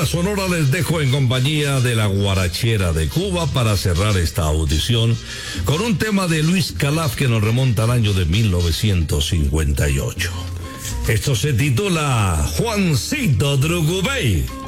la Sonora les dejo en compañía de la Guarachera de Cuba para cerrar esta audición con un tema de Luis Calaf que nos remonta al año de 1958. Esto se titula Juancito Drucubey.